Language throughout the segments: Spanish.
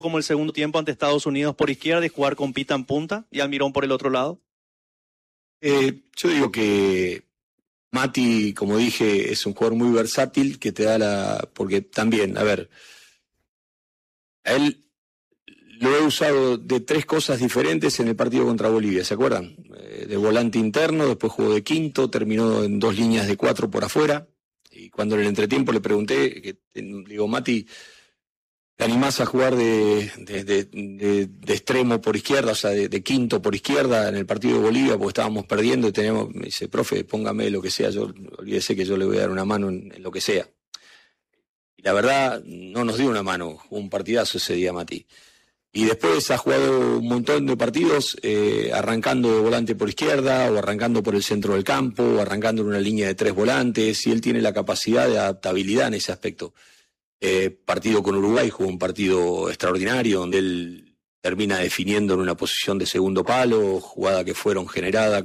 como el segundo tiempo ante Estados Unidos por izquierda y jugar con Pita en punta y Almirón por el otro lado? Yo digo que Mati, como dije, es un jugador muy versátil que te da porque también, a ver, a él lo he usado de 3 cosas diferentes en el partido contra Bolivia, ¿se acuerdan? De volante interno, después jugó de quinto, terminó en 2 líneas de 4 por afuera. Y cuando en el entretiempo le pregunté, digo, Mati, ¿te animás a jugar de extremo por izquierda, o sea, de quinto por izquierda en el partido de Bolivia, porque estábamos perdiendo y me dice, profe, póngame lo que sea, olvídese que yo le voy a dar una mano en lo que sea. Y la verdad, no nos dio una mano, jugó un partidazo ese día Mati. Y después ha jugado un montón de partidos arrancando de volante por izquierda o arrancando por el centro del campo o arrancando en una línea de 3 volantes, y él tiene la capacidad de adaptabilidad en ese aspecto. Partido con Uruguay jugó un partido extraordinario donde él termina definiendo en una posición de segundo palo, jugada que fueron generadas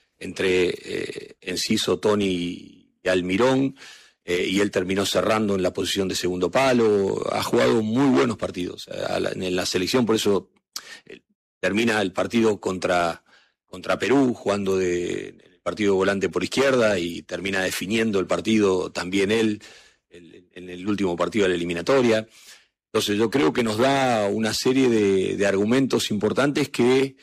entre Enciso, Toni y Almirón. Y él terminó cerrando en la posición de segundo palo. Ha jugado muy buenos partidos en la selección, por eso termina el partido contra Perú jugando el partido de volante por izquierda y termina definiendo el partido también él en el último partido de la eliminatoria. Entonces yo creo que nos da una serie de argumentos importantes que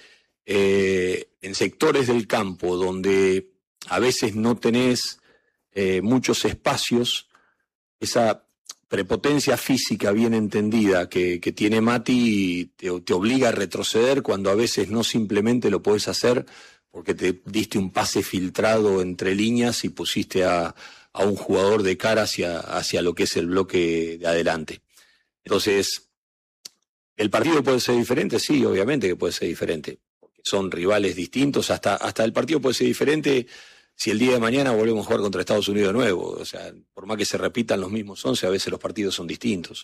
en sectores del campo donde a veces no tenés muchos espacios, esa prepotencia física bien entendida que tiene Mati te obliga a retroceder cuando a veces no simplemente lo podés hacer porque te diste un pase filtrado entre líneas y pusiste a un jugador de cara hacia lo que es el bloque de adelante. Entonces, ¿el partido puede ser diferente? Sí, obviamente que puede ser diferente, porque son rivales distintos, hasta el partido puede ser diferente si el día de mañana volvemos a jugar contra Estados Unidos de nuevo. O sea, por más que se repitan los mismos 11, a veces los partidos son distintos.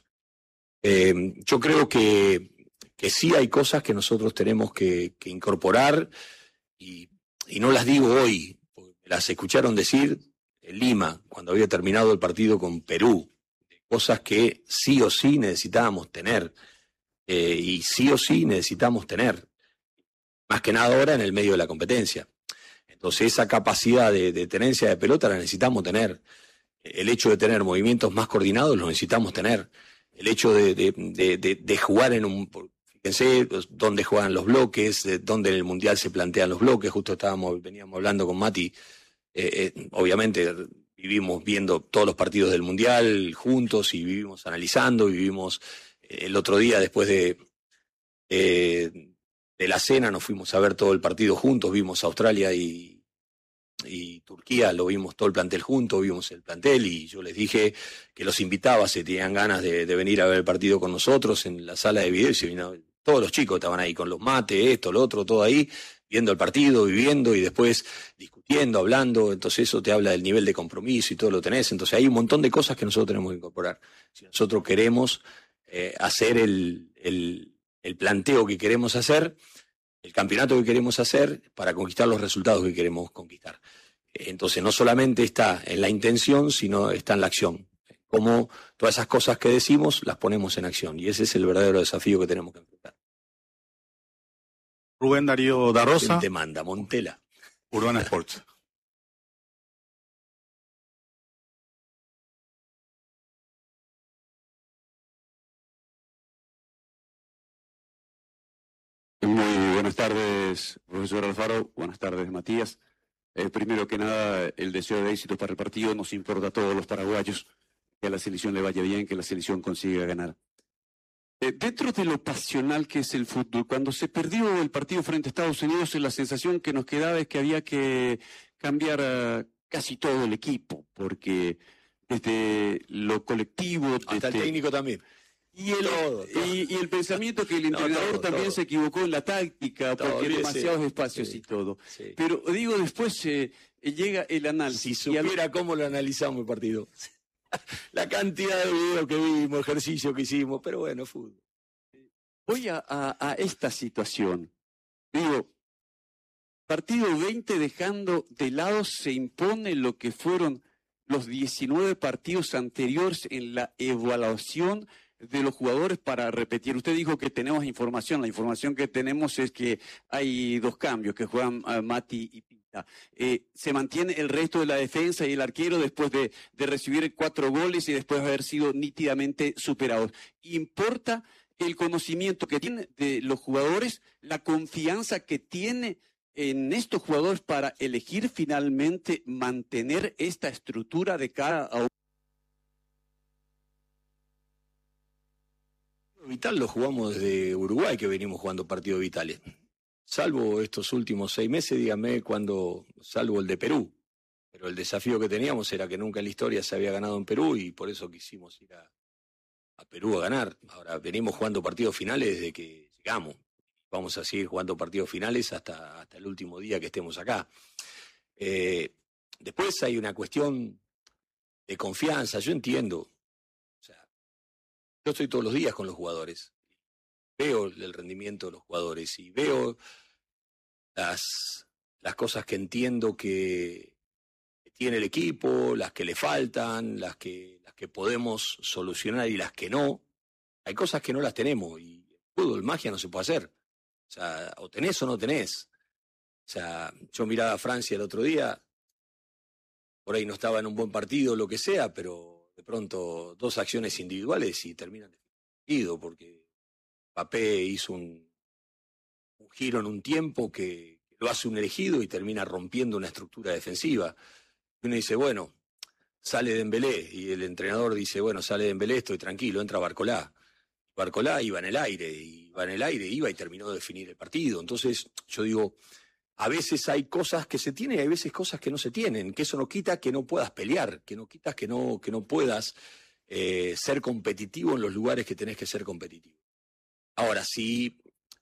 Yo creo que sí hay cosas que nosotros tenemos que incorporar y no las digo hoy, porque las escucharon decir en Lima, cuando había terminado el partido con Perú. Cosas que sí o sí necesitábamos tener y sí o sí necesitamos tener, más que nada ahora en el medio de la competencia. Entonces esa capacidad de tenencia de pelota la necesitamos tener. El hecho de tener movimientos más coordinados lo necesitamos tener. El hecho de jugar fíjense dónde juegan los bloques, dónde en el Mundial se plantean los bloques. Justo veníamos hablando con Mati, obviamente vivimos viendo todos los partidos del Mundial juntos y vivimos analizando, vivimos el otro día después de la cena nos fuimos a ver todo el partido juntos, vimos Australia y Turquía, lo vimos todo el plantel juntos, vimos el plantel y yo les dije que los invitaba, si tenían ganas de venir a ver el partido con nosotros en la sala de video, y todos los chicos estaban ahí con los mates, esto, lo otro, todo ahí, viendo el partido, viviendo y después discutiendo, hablando. Entonces eso te habla del nivel de compromiso y todo lo tenés. Entonces hay un montón de cosas que nosotros tenemos que incorporar. Si nosotros queremos hacer el planteo que queremos hacer, el campeonato que queremos hacer para conquistar los resultados que queremos conquistar. Entonces no solamente está en la intención, sino está en la acción. Cómo todas esas cosas que decimos las ponemos en acción. Y ese es el verdadero desafío que tenemos que enfrentar. Rubén Darío da Rosa. ¿Quién te manda? Montela. Urbana Sports. Muy buenas tardes, profesor Alfaro. Buenas tardes, Matías. Primero que nada, el deseo de éxito para el partido. Nos importa a todos los paraguayos que a la selección le vaya bien, que la selección consiga ganar. Dentro de lo pasional que es el fútbol, cuando se perdió el partido frente a Estados Unidos, la sensación que nos quedaba es que había que cambiar casi todo el equipo, porque desde lo colectivo... Hasta el técnico también. Y el pensamiento que el entrenador también se equivocó en la táctica, porque hay demasiados espacios y todo. Sí. Pero digo, después llega el análisis. Si supiera cómo lo analizamos el partido. La cantidad de videos que vimos, ejercicio que hicimos, pero bueno, fútbol. Voy a esta situación. Digo, partido 20 dejando de lado se impone lo que fueron los 19 partidos anteriores en la evaluación de los jugadores para repetir. Usted dijo que tenemos información. La información que tenemos es que hay 2 cambios, que juegan Mati y Pinta. Se mantiene el resto de la defensa y el arquero después de recibir 4 goles y después de haber sido nítidamente superados. ¿Importa el conocimiento que tienen de los jugadores, la confianza que tiene en estos jugadores para elegir finalmente mantener esta estructura de cara a Vital lo jugamos desde Uruguay, que venimos jugando partidos vitales. Salvo estos últimos 6 meses, dígame cuándo, salvo el de Perú. Pero el desafío que teníamos era que nunca en la historia se había ganado en Perú y por eso quisimos ir a Perú a ganar. Ahora venimos jugando partidos finales desde que llegamos. Vamos a seguir jugando partidos finales hasta el último día que estemos acá. Después hay una cuestión de confianza, yo entiendo. Yo estoy todos los días con los jugadores, veo el rendimiento de los jugadores y veo las cosas que entiendo que tiene el equipo, las que le faltan, las que podemos solucionar y las que no. Hay cosas que no las tenemos y el fútbol, magia no se puede hacer. O sea, o tenés o no tenés. O sea, yo miraba a Francia el otro día, por ahí no estaba en un buen partido, lo que sea, pero de pronto 2 acciones individuales y terminan definido porque Mbappé hizo un giro en un tiempo que lo hace un elegido y termina rompiendo una estructura defensiva. Y uno dice, bueno, sale Dembélé y el entrenador dice, bueno, sale Dembélé, estoy tranquilo, entra Barcolá. Barcolá iba en el aire, iba y terminó de definir el partido. Entonces yo digo, a veces hay cosas que se tienen y hay veces cosas que no se tienen, que eso no quita que no puedas pelear, que no quita que no puedas ser competitivo en los lugares que tenés que ser competitivo. Ahora, si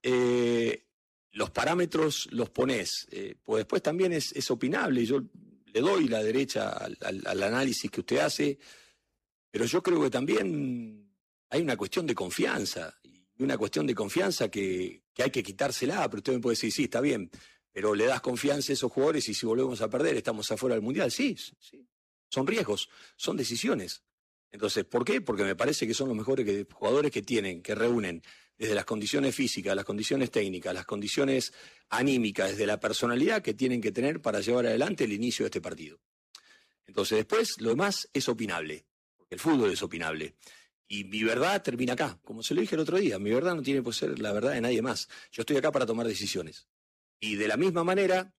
los parámetros los ponés, pues después también es opinable, yo le doy la derecha al análisis que usted hace, pero yo creo que también hay una cuestión de confianza, y una cuestión de confianza que hay que quitársela, pero usted me puede decir, sí, está bien, pero le das confianza a esos jugadores y si volvemos a perder estamos afuera del Mundial. Sí, son riesgos, son decisiones. Entonces, ¿por qué? Porque me parece que son los mejores jugadores que reúnen desde las condiciones físicas, las condiciones técnicas, las condiciones anímicas, desde la personalidad que tienen que tener para llevar adelante el inicio de este partido. Entonces, después, lo demás es opinable, porque el fútbol es opinable. Y mi verdad termina acá, como se lo dije el otro día, mi verdad no tiene por ser la verdad de nadie más. Yo estoy acá para tomar decisiones. Y de la misma manera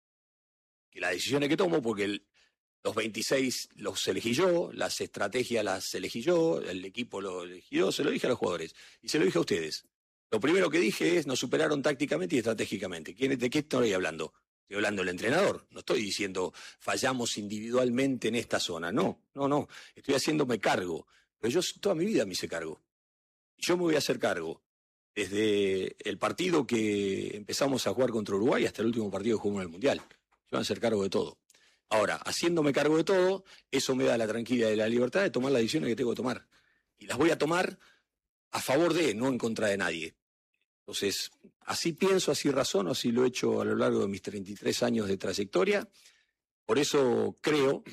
que las decisiones que tomo, porque los 26 los elegí yo, las estrategias las elegí yo, el equipo lo elegí yo, se lo dije a los jugadores y se lo dije a ustedes. Lo primero que dije es, nos superaron tácticamente y estratégicamente. ¿De qué estoy hablando? Estoy hablando del entrenador. No estoy diciendo fallamos individualmente en esta zona. No. Estoy haciéndome cargo. Pero yo toda mi vida me hice cargo. Y yo me voy a hacer cargo. Desde el partido que empezamos a jugar contra Uruguay hasta el último partido que jugamos en el Mundial. Yo voy a hacer cargo de todo. Ahora, haciéndome cargo de todo, eso me da la tranquilidad y la libertad de tomar las decisiones que tengo que tomar. Y las voy a tomar a favor de, no en contra de nadie. Entonces, así pienso, así razono, así lo he hecho a lo largo de mis 33 años de trayectoria. Por eso creo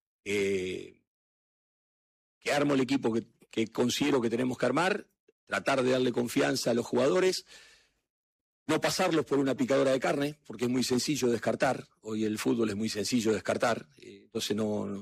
que armo el equipo que considero que tenemos que armar, tratar de darle confianza a los jugadores, no pasarlos por una picadora de carne, porque es muy sencillo descartar. Hoy el fútbol es muy sencillo descartar. Entonces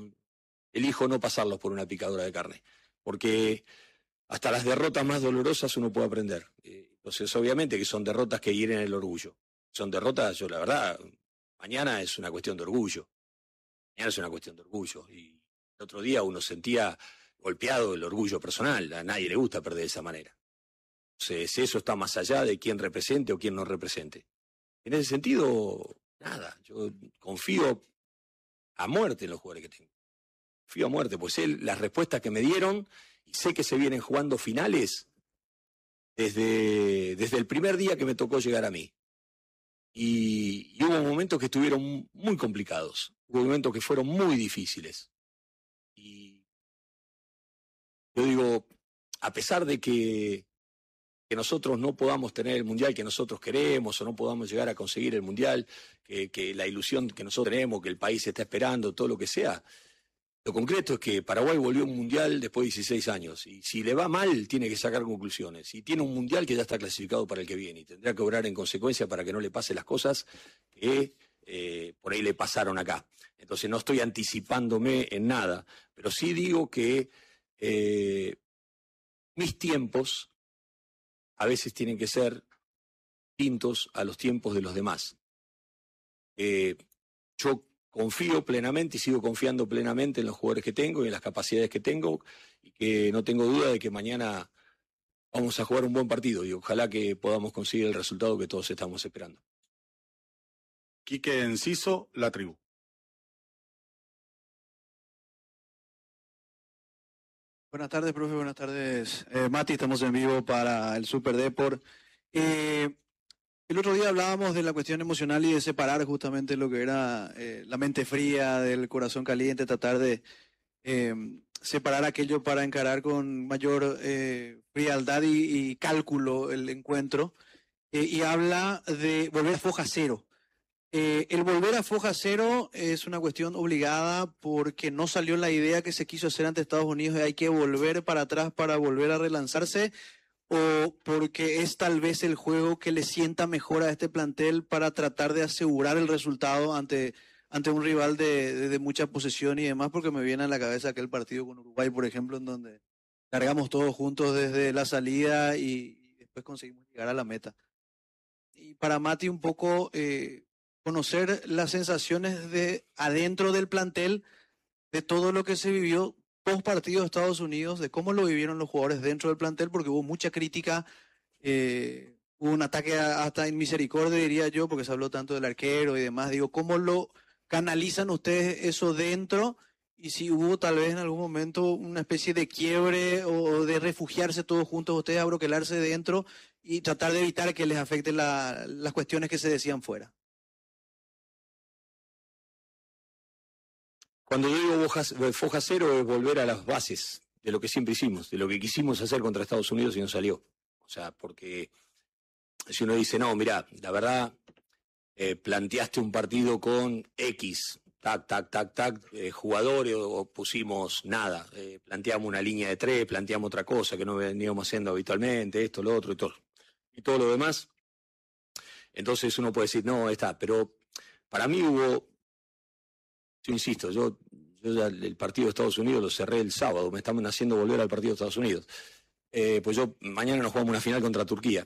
elijo no pasarlos por una picadora de carne, porque hasta las derrotas más dolorosas uno puede aprender. Entonces, obviamente que son derrotas que hieren el orgullo. Son derrotas, yo la verdad, mañana es una cuestión de orgullo. Mañana es una cuestión de orgullo. Y el otro día uno sentía golpeado el orgullo personal. A nadie le gusta perder de esa manera. Entonces, eso está más allá de quién represente o quién no represente. En ese sentido, nada, yo confío a muerte en los jugadores que tengo. Confío a muerte, pues sé las respuestas que me dieron y sé que se vienen jugando finales desde el primer día que me tocó llegar a mí. Y hubo momentos que estuvieron muy complicados, hubo momentos que fueron muy difíciles. Y yo digo, a pesar de que nosotros no podamos tener el Mundial que nosotros queremos o no podamos llegar a conseguir el Mundial, que la ilusión que nosotros tenemos, que el país está esperando, todo lo que sea, Lo concreto es que Paraguay volvió a un mundial después de 16 años. Y si le va mal, tiene que sacar conclusiones. Y tiene un mundial que ya está clasificado para el que viene. Y tendrá que obrar en consecuencia para que no le pase las cosas que por ahí le pasaron acá. Entonces no estoy anticipándome en nada. Pero sí digo que mis tiempos a veces tienen que ser distintos a los tiempos de los demás. Yo confío plenamente y sigo confiando plenamente en los jugadores que tengo y en las capacidades que tengo, y que no tengo duda de que mañana vamos a jugar un buen partido y ojalá que podamos conseguir el resultado que todos estamos esperando. Quique Enciso, La Tribu. Buenas tardes, profe. Buenas tardes, Mati. Estamos en vivo para el Super Deport. El otro día hablábamos de la cuestión emocional y de separar justamente lo que era la mente fría del corazón caliente, tratar de separar aquello para encarar con mayor frialdad y cálculo el encuentro. Y habla de volver a foja cero. El volver a foja cero es una cuestión obligada porque no salió la idea que se quiso hacer ante Estados Unidos de hay que volver para atrás para volver a relanzarse, o porque es tal vez el juego que le sienta mejor a este plantel para tratar de asegurar el resultado ante un rival de mucha posesión y demás, porque me viene a la cabeza aquel partido con Uruguay, por ejemplo, en donde cargamos todos juntos desde la salida y después conseguimos llegar a la meta. Y para Mati un poco conocer las sensaciones de adentro del plantel, de todo lo que se vivió post partido de Estados Unidos, de cómo lo vivieron los jugadores dentro del plantel, porque hubo mucha crítica, hubo un ataque hasta en misericordia, diría yo, porque se habló tanto del arquero y demás. Digo, ¿cómo lo canalizan ustedes eso dentro? Y si hubo tal vez en algún momento una especie de quiebre o de refugiarse todos juntos, ustedes abroquelarse dentro y tratar de evitar que les afecten las cuestiones que se decían fuera. Cuando yo digo foja cero es volver a las bases de lo que siempre hicimos, de lo que quisimos hacer contra Estados Unidos y no salió. O sea, porque si uno dice, no, mirá, la verdad, planteaste un partido con X, jugadores o pusimos nada, planteamos una línea de 3, planteamos otra cosa que no veníamos haciendo habitualmente, esto, lo otro y todo lo demás. Entonces uno puede decir, no, está, pero para mí hubo... Yo insisto, yo ya el partido de Estados Unidos lo cerré el sábado, me están haciendo volver al partido de Estados Unidos. Pues mañana nos jugamos una final contra Turquía.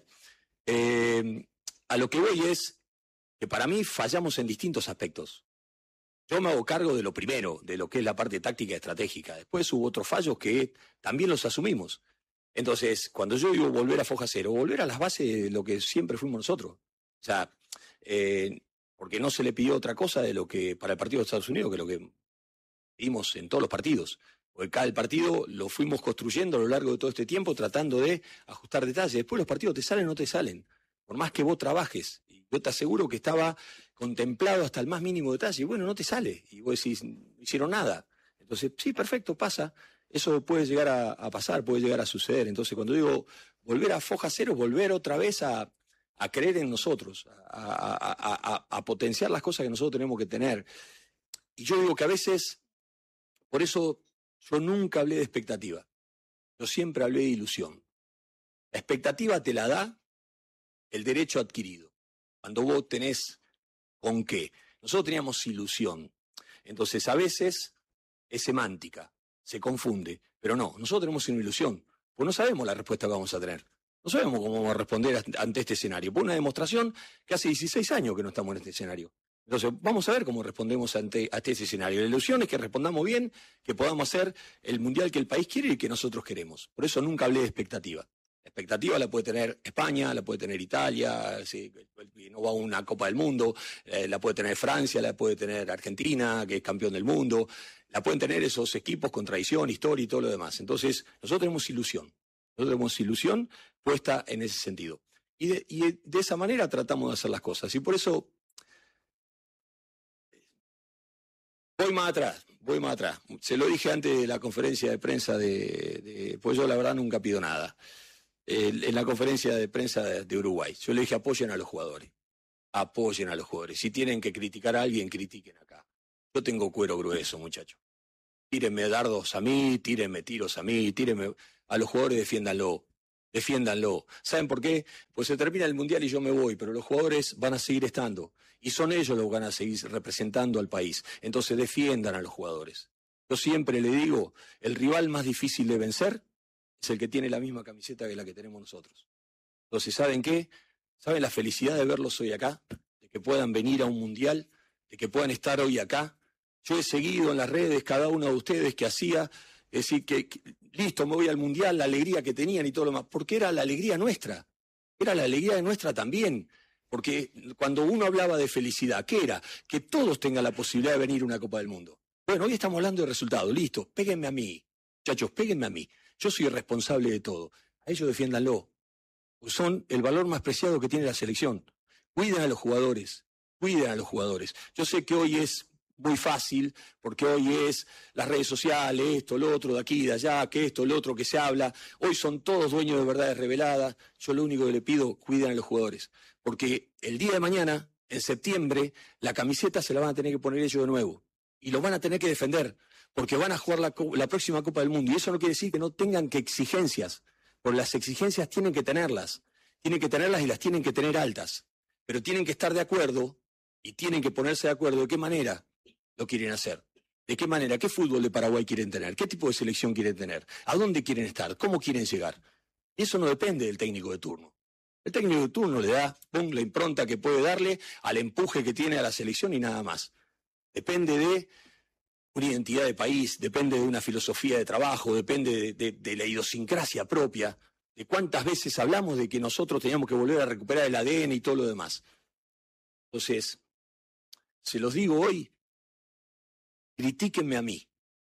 A lo que voy es que para mí fallamos en distintos aspectos. Yo me hago cargo de lo primero, de lo que es la parte táctica y estratégica. Después hubo otros fallos que también los asumimos. Entonces, cuando yo digo volver a foja cero, volver a las bases de lo que siempre fuimos nosotros. O sea, porque no se le pidió otra cosa de lo que para el partido de Estados Unidos que lo que vimos en todos los partidos. Porque cada partido lo fuimos construyendo a lo largo de todo este tiempo, tratando de ajustar detalles. Después los partidos te salen o no te salen, por más que vos trabajes. Y yo te aseguro que estaba contemplado hasta el más mínimo detalle. Y bueno, no te sale. Y vos decís, no hicieron nada. Entonces, sí, perfecto, pasa. Eso puede llegar a pasar, puede llegar a suceder. Entonces, cuando digo volver a foja cero, volver otra vez a creer en nosotros, a potenciar las cosas que nosotros tenemos que tener. Y yo digo que a veces, por eso yo nunca hablé de expectativa, yo siempre hablé de ilusión. La expectativa te la da el derecho adquirido, cuando vos tenés con qué. Nosotros teníamos ilusión, entonces a veces es semántica, se confunde, pero no, nosotros tenemos una ilusión, pues no sabemos la respuesta que vamos a tener. No sabemos cómo vamos a responder ante este escenario. Por una demostración que hace 16 años que no estamos en este escenario. Entonces, vamos a ver cómo respondemos ante ese escenario. La ilusión es que respondamos bien, que podamos hacer el mundial que el país quiere y que nosotros queremos. Por eso nunca hablé de expectativa. La expectativa la puede tener España, la puede tener Italia, si no va a una Copa del Mundo, la puede tener Francia, la puede tener Argentina, que es campeón del mundo. La pueden tener esos equipos con tradición, historia y todo lo demás. Entonces, nosotros tenemos ilusión. Nosotros tenemos ilusión puesta en ese sentido. Y de esa manera tratamos de hacer las cosas. Y por eso voy más atrás. Se lo dije antes de la conferencia de prensa pues yo la verdad nunca pido nada. En la conferencia de prensa de Uruguay, yo le dije apoyen a los jugadores. Si tienen que criticar a alguien, critiquen acá. Yo tengo cuero grueso, muchachos. tírenme dardos a mí, tírenme tiros a mí, tírenme a los jugadores, defiéndanlo. ¿Saben por qué? Pues se termina el Mundial y yo me voy, pero los jugadores van a seguir estando y son ellos los que van a seguir representando al país. Entonces defiendan a los jugadores. Yo siempre le digo, el rival más difícil de vencer es el que tiene la misma camiseta que la que tenemos nosotros. Entonces, ¿saben qué? ¿Saben la felicidad de verlos hoy acá? De que puedan venir a un Mundial, de que puedan estar hoy acá. Yo he seguido en las redes cada uno de ustedes que hacía, es decir, que listo, me voy al Mundial, la alegría que tenían y todo lo demás, porque era la alegría nuestra, era la alegría nuestra también, porque cuando uno hablaba de felicidad, ¿qué era? Que todos tengan la posibilidad de venir a una Copa del Mundo. Bueno, hoy estamos hablando de resultados, listo, péguenme a mí, muchachos, péguenme a mí, yo soy el responsable de todo, a ellos defiéndanlo, pues son el valor más preciado que tiene la selección, cuiden a los jugadores, yo sé que hoy es muy fácil, porque hoy es las redes sociales, esto, lo otro, de aquí, de allá, que esto, lo otro, que se habla. Hoy son todos dueños de verdades reveladas. Yo lo único que le pido, cuiden a los jugadores. Porque el día de mañana, en septiembre, la camiseta se la van a tener que poner ellos de nuevo. Y los van a tener que defender, porque van a jugar la próxima Copa del Mundo. Y eso no quiere decir que no tengan que exigencias, porque las exigencias tienen que tenerlas y las tienen que tener altas. Pero tienen que estar de acuerdo y tienen que ponerse de acuerdo de qué manera lo quieren hacer. ¿De qué manera? ¿Qué fútbol de Paraguay quieren tener? ¿Qué tipo de selección quieren tener? ¿A dónde quieren estar? ¿Cómo quieren llegar? Y eso no depende del técnico de turno. El técnico de turno le da la impronta que puede darle al empuje que tiene a la selección y nada más. Depende de una identidad de país, depende de una filosofía de trabajo, depende de la idiosincrasia propia, de cuántas veces hablamos de que nosotros teníamos que volver a recuperar el ADN y todo lo demás. Entonces, se los digo hoy, critíquenme a mí,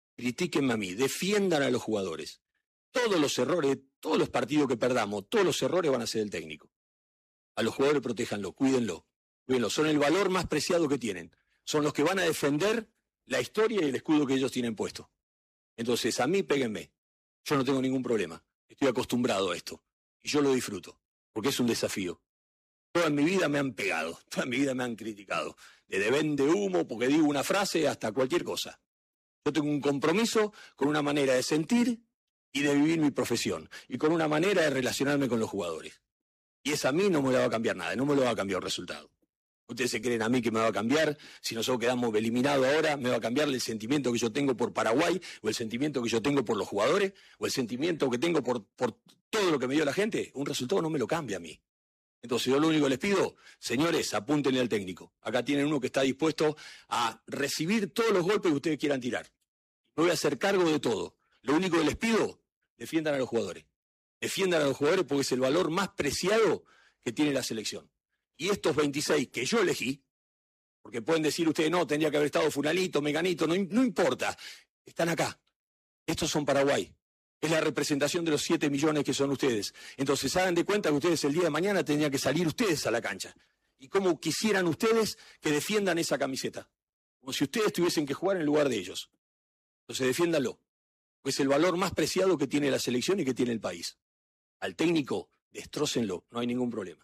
defiendan a los jugadores. Todos los errores, todos los partidos que perdamos, todos los errores van a ser del técnico. A los jugadores protéjanlo, cuídenlo, son el valor más preciado que tienen. Son los que van a defender la historia y el escudo que ellos tienen puesto. Entonces, a mí péguenme, yo no tengo ningún problema, estoy acostumbrado a esto y yo lo disfruto, porque es un desafío. Toda mi vida me han pegado, toda mi vida me han criticado. Desde vende humo, porque digo una frase, hasta cualquier cosa. Yo tengo un compromiso con una manera de sentir y de vivir mi profesión. Y con una manera de relacionarme con los jugadores. Y esa a mí no me la va a cambiar nada, no me lo va a cambiar el resultado. Ustedes se creen a mí que me va a cambiar, si nosotros quedamos eliminados ahora, me va a cambiar el sentimiento que yo tengo por Paraguay, o el sentimiento que yo tengo por los jugadores, o el sentimiento que tengo por todo lo que me dio la gente. Un resultado no me lo cambia a mí. Entonces yo lo único que les pido, señores, apúntenle al técnico. Acá tienen uno que está dispuesto a recibir todos los golpes que ustedes quieran tirar. Me voy a hacer cargo de todo. Lo único que les pido, defiendan a los jugadores. Defiendan a los jugadores porque es el valor más preciado que tiene la selección. Y estos 26 que yo elegí, porque pueden decir ustedes, no, tendría que haber estado Fulanito, Meganito, no importa. Están acá. Estos son Paraguay. Es la representación de los 7 millones que son ustedes. Entonces, hagan de cuenta que ustedes el día de mañana tendrían que salir ustedes a la cancha. Y cómo quisieran ustedes que defiendan esa camiseta. Como si ustedes tuviesen que jugar en lugar de ellos. Entonces, defiéndanlo. Pues es el valor más preciado que tiene la selección y que tiene el país. Al técnico, destrócenlo, no hay ningún problema.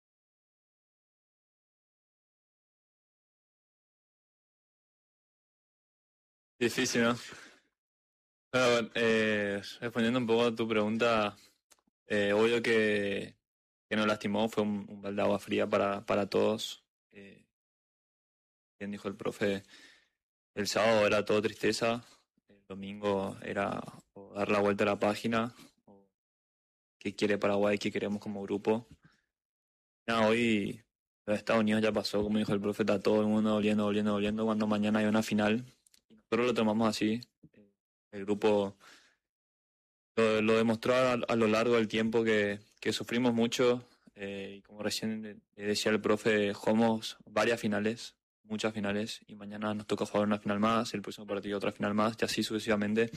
Difícil, ¿no? Bueno, respondiendo un poco a tu pregunta, obvio que nos lastimó, fue un balde de agua fría para todos. Bien dijo el profe, el sábado era todo tristeza, el domingo era o dar la vuelta a la página, o qué quiere Paraguay, qué queremos como grupo. Nada, hoy los Estados Unidos ya pasó, como dijo el profe, está todo el mundo doliendo, cuando mañana hay una final. Y nosotros lo tomamos así. El grupo lo demostró a lo largo del tiempo que sufrimos mucho y como recién decía el profe, jugamos varias finales, muchas finales, y mañana nos toca jugar una final más, el próximo partido otra final más, y así sucesivamente.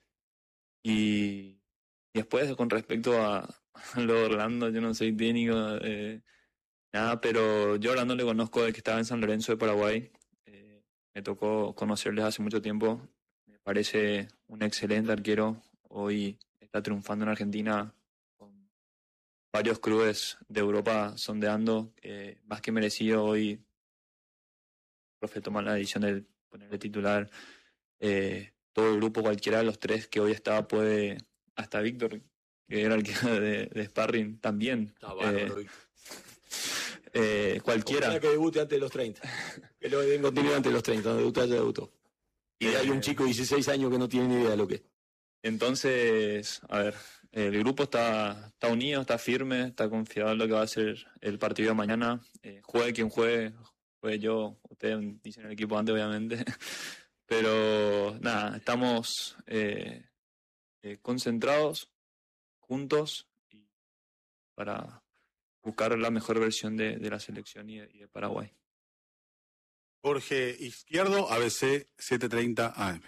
Y después, con respecto a lo de Orlando, yo no soy técnico, nada, pero yo a Orlando le conozco desde que estaba en San Lorenzo de Paraguay. Me tocó conocerles hace mucho tiempo. Me parece un excelente arquero. Hoy está triunfando en Argentina con varios clubes de Europa sondeando. Más que merecido, hoy el profe toma la decisión de ponerle titular. todo el grupo, cualquiera de los tres que hoy está puede, hasta Víctor, que era el que de sparring también. Está bárbaro, Cualquiera. Ojalá que debute antes de los 30. Que lo den continuidad antes de los 30. No debutar, ya debutó. Y hay un chico de 16 años que no tiene ni idea de lo que es. Entonces, a ver, el grupo está unido, está firme, está confiado en lo que va a ser el partido de mañana. Juegue quien juegue yo, ustedes dicen el equipo antes, obviamente. Pero nada, estamos concentrados, juntos, y para buscar la mejor versión de la selección y de Paraguay. Jorge Izquierdo, ABC 7:30 AM.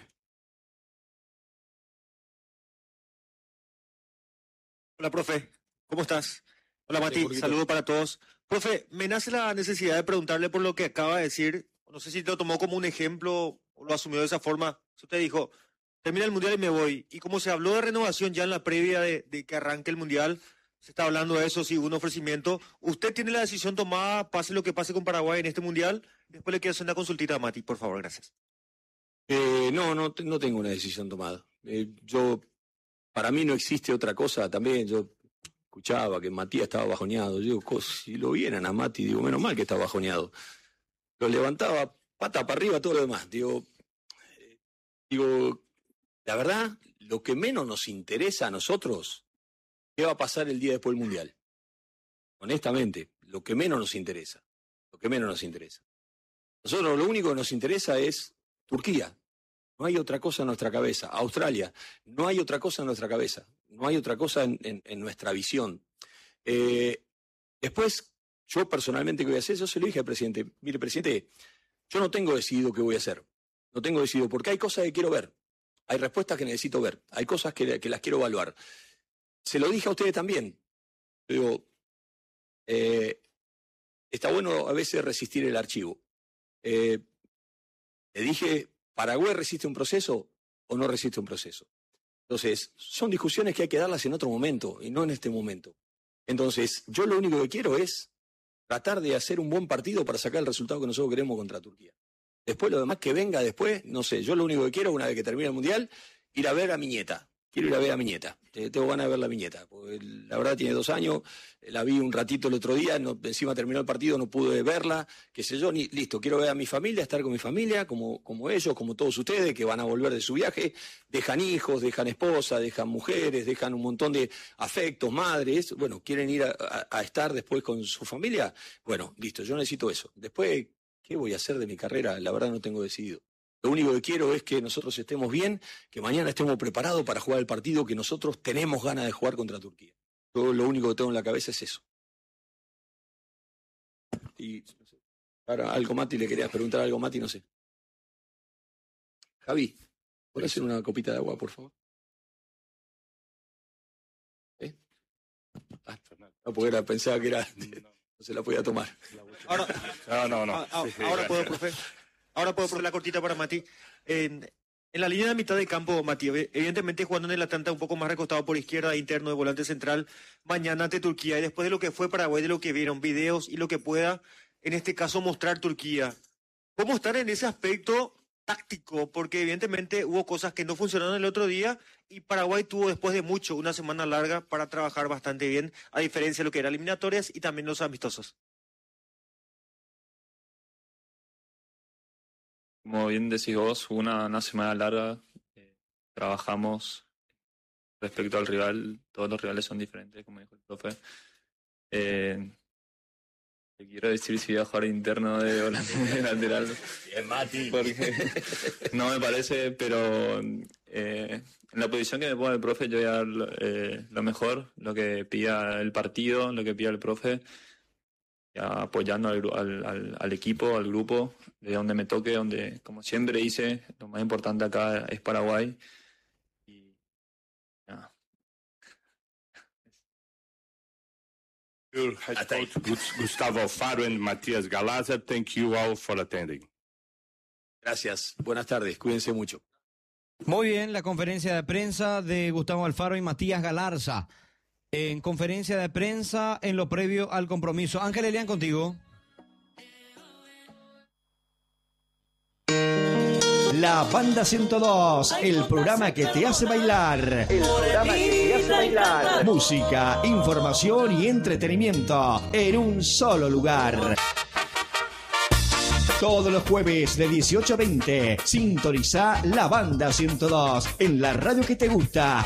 Hola, profe. ¿Cómo estás? Hola, Mati. Jorgito. Saludo para todos. Profe, me nace la necesidad de preguntarle por lo que acaba de decir. No sé si lo tomó como un ejemplo o lo asumió de esa forma. Usted dijo, termina el Mundial y me voy. Y como se habló de renovación ya en la previa de que arranque el Mundial, se está hablando de eso, sí, un ofrecimiento. ¿Usted tiene la decisión tomada, pase lo que pase con Paraguay en este Mundial? Después le quiero hacer una consultita a Mati, por favor, gracias. No tengo una decisión tomada. Para mí no existe otra cosa. También yo escuchaba que Matías estaba bajoneado. Yo digo, si lo vieran a Mati, digo, menos mal que está bajoneado. Lo levantaba pata para arriba, todo lo demás. Digo, la verdad, lo que menos nos interesa a nosotros, ¿qué va a pasar el día después del Mundial? Honestamente, lo que menos nos interesa. Nosotros lo único que nos interesa es Turquía. No hay otra cosa en nuestra cabeza. Australia, no hay otra cosa en nuestra cabeza. No hay otra cosa en nuestra visión. Después, yo personalmente, ¿qué voy a hacer? Yo se lo dije al presidente. Mire, presidente, yo no tengo decidido qué voy a hacer. No tengo decidido, porque hay cosas que quiero ver. Hay respuestas que necesito ver. Hay cosas que las quiero evaluar. Se lo dije a ustedes también. Digo, está bueno a veces resistir el archivo. Le dije, ¿Paraguay resiste un proceso o no resiste un proceso? Entonces, son discusiones que hay que darlas en otro momento y no en este momento. Entonces, yo lo único que quiero es tratar de hacer un buen partido para sacar el resultado que nosotros queremos contra Turquía. Después, lo demás que venga después, no sé. Yo lo único que quiero, una vez que termine el Mundial, ir a ver a mi nieta. Quiero ir a ver a mi nieta. Tengo ganas de ver a mi nieta. Porque la verdad tiene 2 años. La vi un ratito el otro día. Encima terminó el partido, no pude verla. Qué sé yo. Listo. Quiero ver a mi familia, estar con mi familia, como ellos, como todos ustedes, que van a volver de su viaje. Dejan hijos, dejan esposas, dejan mujeres, dejan un montón de afectos, madres. Bueno, ¿quieren ir a estar después con su familia? Bueno, listo. Yo necesito eso. Después, ¿qué voy a hacer de mi carrera? La verdad no tengo decidido. Lo único que quiero es que nosotros estemos bien, que mañana estemos preparados para jugar el partido que nosotros tenemos ganas de jugar contra Turquía. Yo lo único que tengo en la cabeza es eso. Y no sé, ahora algo, Mati, le querías preguntar algo, Mati, no sé. Javi, ¿podés hacer una copita de agua, por favor? No, porque pensaba que era, no se la podía tomar. Ahora, No. ahora puedo, profe. Ahora puedo poner la cortita para Mati. En la línea de mitad de campo, Mati, evidentemente jugando en el Atlanta un poco más recostado por izquierda, interno de volante central, mañana ante Turquía, y después de lo que fue Paraguay, de lo que vieron, videos y lo que pueda, en este caso, mostrar Turquía. ¿Cómo estar en ese aspecto táctico? Porque evidentemente hubo cosas que no funcionaron el otro día y Paraguay tuvo después de mucho, una semana larga para trabajar bastante bien, a diferencia de lo que eran eliminatorias y también los amistosos. Como bien decís vos, fue una semana larga. Trabajamos respecto al rival. Todos los rivales son diferentes, como dijo el profe. Te quiero decir si voy a jugar interno de volante de lateral. Bien, Mati. Porque no me parece, pero en la posición que me ponga el profe yo voy a dar lo mejor, lo que pida el partido, lo que pida el profe, ya apoyando al equipo, al grupo, de donde me toque, donde, como siempre hice, lo más importante acá es Paraguay. Y nada. Your head coach Gustavo Alfaro and Matias Galarza, thank you all for attending. Gracias. Buenas tardes. Cuídense mucho. Muy bien, la conferencia de prensa de Gustavo Alfaro y Matías Galarza. En conferencia de prensa en lo previo al compromiso. Ángel Elian, contigo. La Banda 102, el programa que te hace bailar. El programa que te hace bailar. Música, información y entretenimiento en un solo lugar. Todos los jueves de 18 a 20, sintoniza La Banda 102 en la radio que te gusta,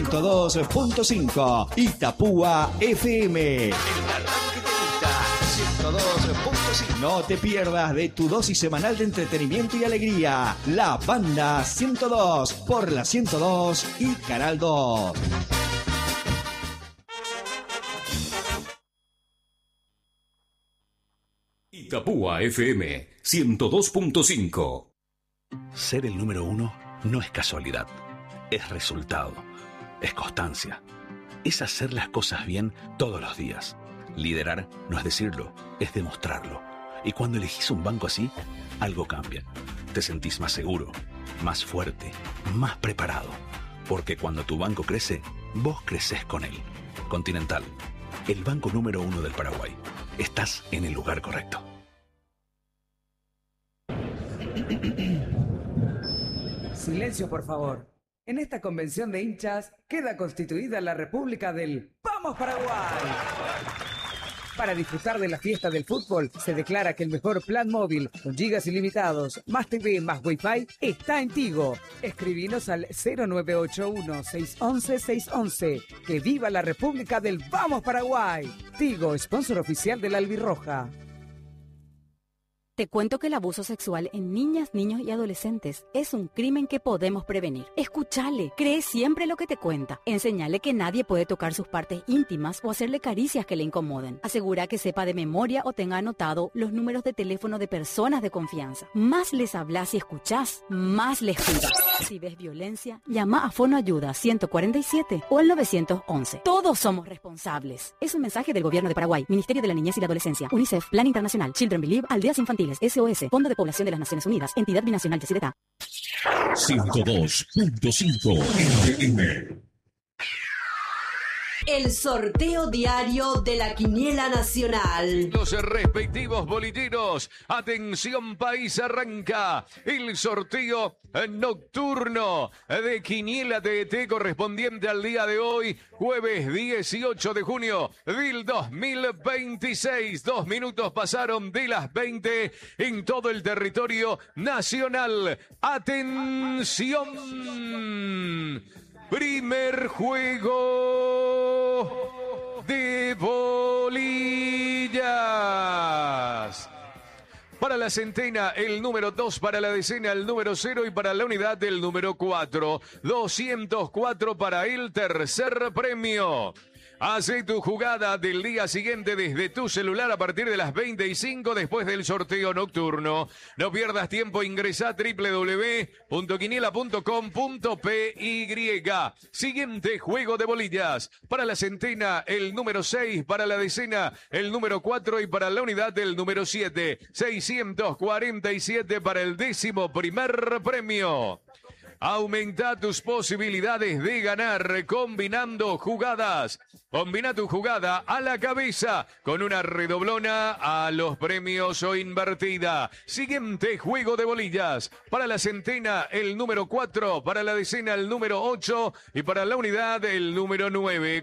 102.5 Itapúa FM. En la radio que te gusta, 102.5. No te pierdas de tu dosis semanal de entretenimiento y alegría. La Banda 102 por la 102 y Canal 2. Itapúa FM 102.5. Ser el número uno no es casualidad, es resultado, es constancia, es hacer las cosas bien todos los días. Liderar no es decirlo, es demostrarlo. Y cuando elegís un banco así, algo cambia. Te sentís más seguro, más fuerte, más preparado. Porque cuando tu banco crece, vos creces con él. Continental, el banco número uno del Paraguay. Estás en el lugar correcto. Silencio, por favor. En esta convención de hinchas queda constituida la República del ¡Vamos Paraguay! Para disfrutar de la fiesta del fútbol, se declara que el mejor plan móvil, con gigas ilimitados, más TV, más Wi-Fi, está en Tigo. Escribinos al 0981-611-611. ¡Que viva la República del Vamos Paraguay! Tigo, sponsor oficial de la Albirroja. Te cuento que el abuso sexual en niñas, niños y adolescentes es un crimen que podemos prevenir. Escúchale, cree siempre lo que te cuenta. Enseñale que nadie puede tocar sus partes íntimas o hacerle caricias que le incomoden. Asegura que sepa de memoria o tenga anotado los números de teléfono de personas de confianza. Más les hablas y escuchás, más les cuidas. Si ves violencia, llama a Fono Ayuda 147 o al 911. Todos somos responsables. Es un mensaje del Gobierno de Paraguay, Ministerio de la Niñez y la Adolescencia, UNICEF, Plan Internacional, Children Believe, Aldeas Infantiles, SOS, Fondo de Población de las Naciones Unidas, Entidad Binacional de Yacyretá. 102.5 FM. El sorteo diario de la Quiniela Nacional. Los respectivos bolilleros. Atención país, arranca el sorteo nocturno de Quiniela TET correspondiente al día de hoy, jueves 18 de junio del 2026. 2 minutos pasaron de las 20 en todo el territorio nacional. Atención. Primer juego de bolillas. Para la centena, el número 2, para la decena, el número 0 y para la unidad, el número 4. 204 para el tercer premio. Hace tu jugada del día siguiente desde tu celular a partir de las 25 después del sorteo nocturno. No pierdas tiempo, ingresá a www.quiniela.com.py. Siguiente juego de bolillas. Para la centena, el número 6, para la decena, el número 4 y para la unidad, el número 7. 647 para el 11º premio. Aumenta tus posibilidades de ganar combinando jugadas. Combina tu jugada a la cabeza con una redoblona a los premios o invertida. Siguiente juego de bolillas. Para la centena, el número 4. Para la decena, el número 8. Y para la unidad, el número 9.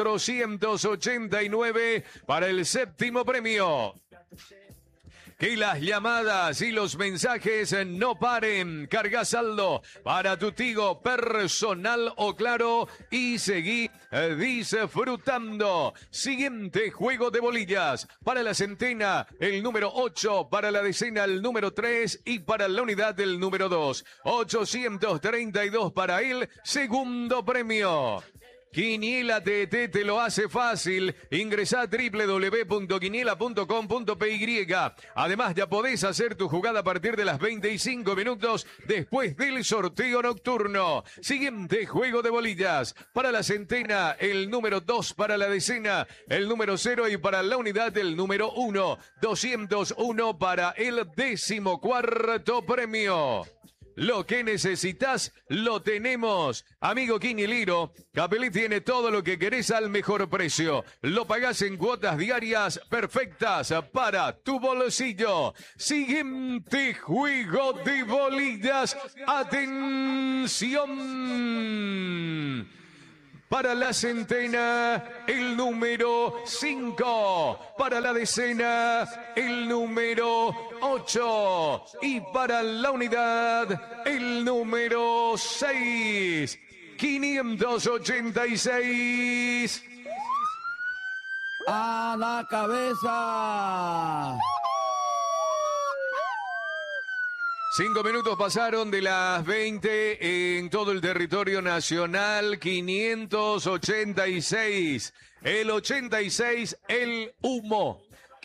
489 para el 7º premio. Que las llamadas y los mensajes no paren. Carga saldo para tu Tigo personal o Claro y seguí disfrutando. Siguiente juego de bolillas. Para la centena, el número 8. Para la decena, el número 3. Y para la unidad, el número 2. 832 para el segundo premio. Quiniela TET te lo hace fácil. Ingresá a www.quiniela.com.py. Además, ya podés hacer tu jugada a partir de las 25 minutos después del sorteo nocturno. Siguiente juego de bolillas. Para la centena, el número 2. Para la decena, el número 0. Y para la unidad, el número 1. 201 para el 14º premio. Lo que necesitas, lo tenemos. Amigo Quiniliro, Capelli tiene todo lo que querés al mejor precio. Lo pagás en cuotas diarias perfectas para tu bolsillo. Siguiente juego de bolillas. Atención. Para la centena, el número 5. Para la decena, el número 8. Y para la unidad, el número 6. 586. A la cabeza. 5 minutos pasaron de las 20 en todo el territorio nacional. 586. El 86, el humo.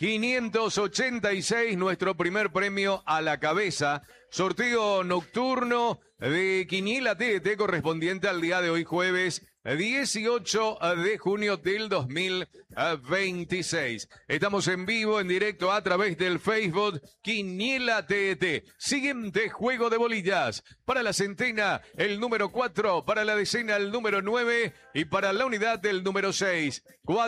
586, nuestro primer premio a la cabeza. Sorteo nocturno de Quiniela TDT correspondiente al día de hoy, jueves 18 de junio del 2026. Estamos en vivo, en directo a través del Facebook Quiniela TDT. Siguiente juego de bolillas. Para la centena, el número 4. Para la decena, el número 9. Y para la unidad, del número 6.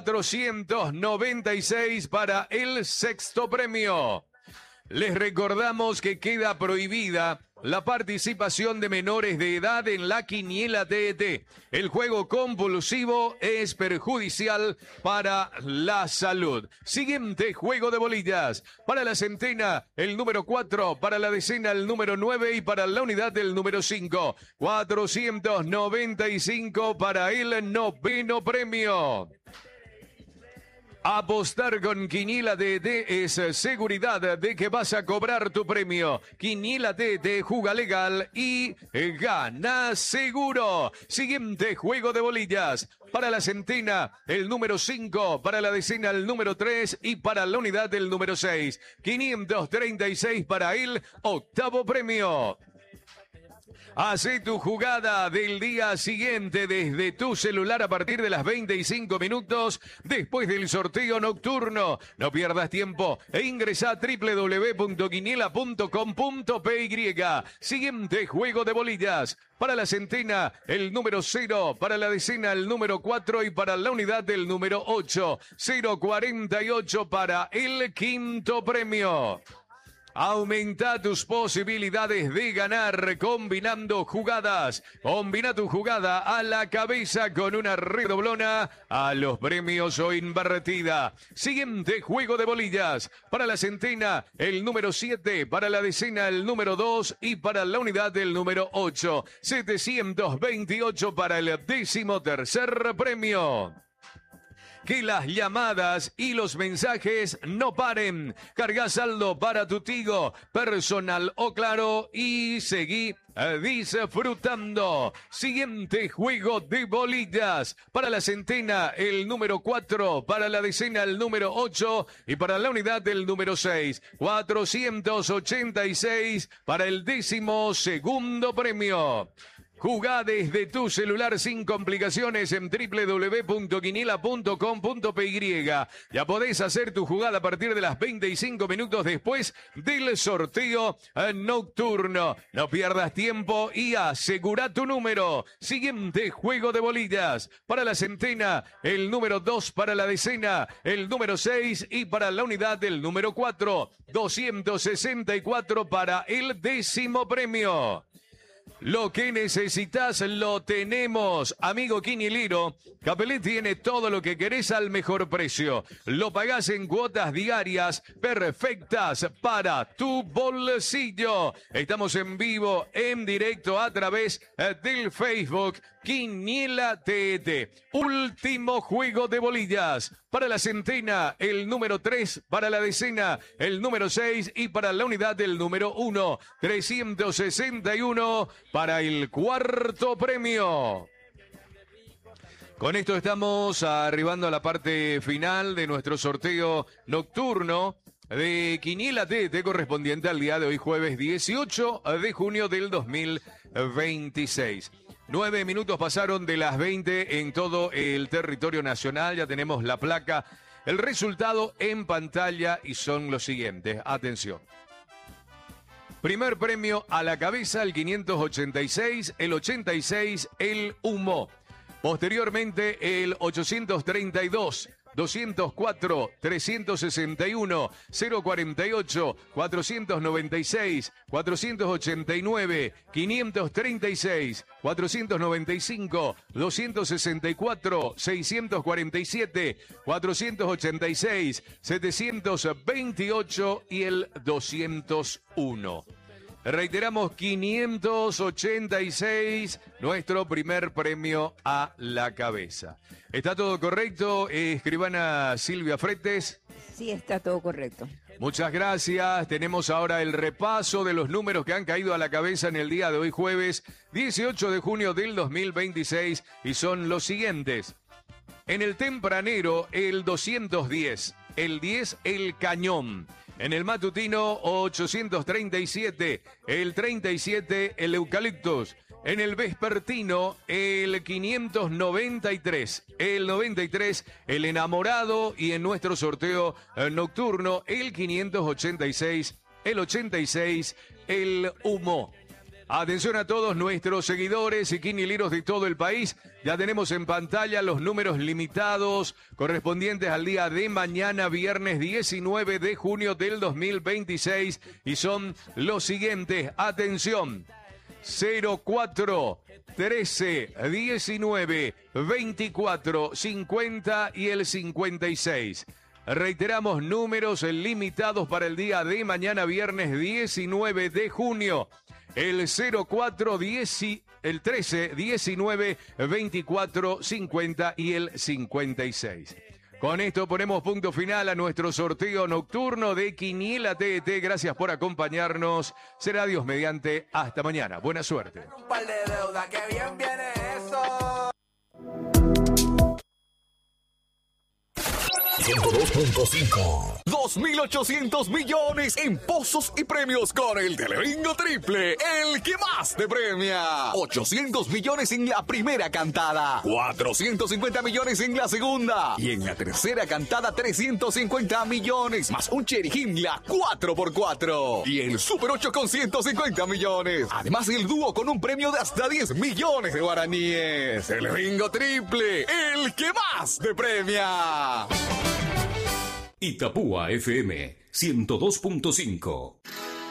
496 para el sexto premio. Les recordamos que queda prohibida la participación de menores de edad en la Quiniela TDT. El juego compulsivo es perjudicial para la salud. Siguiente juego de bolillas. Para la centena, el número 4. Para la decena, el número 9. Y para la unidad, del número 5. 495 para el noveno premio. Apostar con Quiniela TDT es seguridad de que vas a cobrar tu premio. Quiniela TDT, juega legal y gana seguro. Siguiente juego de bolillas. Para la centena, el número 5. Para la decena, el número 3. Y para la unidad, del número 6. 536 para el octavo premio. Hacé tu jugada del día siguiente desde tu celular a partir de las 25 minutos después del sorteo nocturno. No pierdas tiempo e ingresa a www.quiniela.com.py. Siguiente juego de bolillas. Para la centena, el número 0. Para la decena, el número 4. Y para la unidad, del número 8. 048 para el quinto premio. Aumenta tus posibilidades de ganar combinando jugadas. Combina tu jugada a la cabeza con una redoblona a los premios o invertida. Siguiente juego de bolillas. Para la centena, el número 7. Para la decena, el número 2. Y para la unidad, del número 8. 728 para el 13º premio. Que las llamadas y los mensajes no paren. Carga saldo para tu Tigo, personal o Claro y seguí disfrutando. Siguiente juego de bolillas. Para la centena, el número 4. Para la decena, el número 8. Y para la unidad, del número 6. 486 para el 12º premio. Jugá desde tu celular sin complicaciones en www.quiniela.com.py. Ya podés hacer tu jugada a partir de las 25 minutos después del sorteo nocturno. No pierdas tiempo y asegura tu número. Siguiente juego de bolillas. Para la centena, el número 2. Para la decena, el número 6. Y para la unidad, del número 4. 264 para el 10º premio. Lo que necesitas lo tenemos, amigo Quiniliro. Capelli tiene todo lo que querés al mejor precio. Lo pagás en cuotas diarias perfectas para tu bolsillo. Estamos en vivo, en directo a través del Facebook Quiniela TDT. Último juego de bolillas. Para la centena, el número 3. Para la decena, el número 6. Y para la unidad, del número 1. 361 para el cuarto premio. Con esto estamos arribando a la parte final de nuestro sorteo nocturno de Quiniela TDT correspondiente al día de hoy, jueves 18 de junio del 2026. 9 minutos pasaron de las 20 en todo el territorio nacional. Ya tenemos la placa, el resultado en pantalla y son los siguientes. Atención. Primer premio a la cabeza, el 586, el 86, el humo. Posteriormente, el 832, 204, 361, 048, 496, 489, 536, 495, 264, 647, 486, 728 y el 201. Reiteramos, 586, nuestro primer premio a la cabeza. ¿Está todo correcto, escribana Silvia Fretes? Sí, está todo correcto. Muchas gracias. Tenemos ahora el repaso de los números que han caído a la cabeza en el día de hoy, jueves 18 de junio del 2026, y son los siguientes. En el tempranero, el 210, el 10, el cañón. En el matutino, 837, el 37, el eucaliptus. En el vespertino, el 593, el 93, el enamorado. Y en nuestro sorteo nocturno, el 586, el 86, el humo. Atención a todos nuestros seguidores y quinieleros de todo el país. Ya tenemos en pantalla los números limitados correspondientes al día de mañana, viernes 19 de junio del 2026. Y son los siguientes. Atención. 04, 13, 19, 24, 50 y el 56. Reiteramos, números limitados para el día de mañana, viernes 19 de junio. El 04, 10, el 13, 19, 24, 50 y el 56. Con esto ponemos punto final a nuestro sorteo nocturno de Quiniela TET. Gracias por acompañarnos. Será Dios mediante. Hasta mañana. Buena suerte. Un par de deuda, que bien viene eso. 102.5. 2.800 millones en pozos y premios con el Telebingo Triple, el que más te premia. 800 millones en la primera cantada, 450 millones en la segunda y en la tercera cantada 350 millones, más un Cherry Himla 4x4 y el Super 8 con 150 millones. Además, el dúo con un premio de hasta 10 millones de guaraníes. Telebingo Triple, el que más te premia. Itapúa FM 102.5.